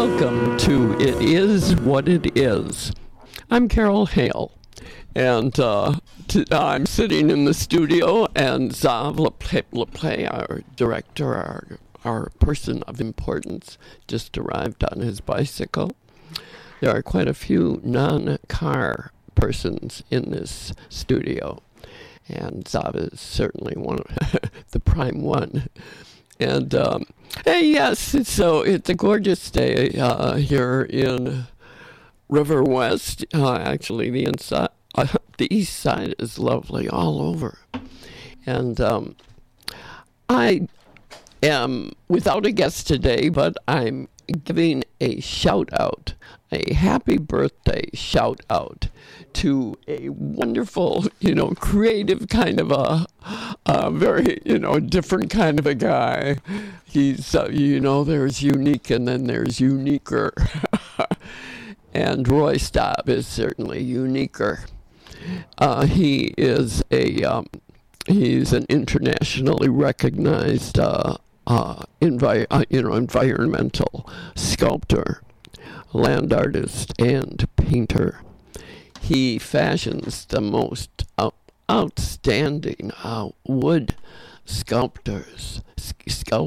Welcome to It Is What It Is. I'm Carol Hale, and I'm sitting in the studio, and Zav Laplay, our director, our person of importance, just arrived on his bicycle. There are quite a few non-car persons in this studio, and Zav is certainly one of the prime one. And hey, yes, so it's a gorgeous day here in River West. Actually, the east side is lovely all over. And I am without a guest today, but I'm giving a shout out, a happy birthday shout out to a wonderful, creative kind of a very, different kind of a guy. He's, there's unique and then there's uniquer. And Roy Staub is certainly uniquer. He is he's an internationally recognized environmental sculptor, land artist, and painter. He fashions the most outstanding wood sculptures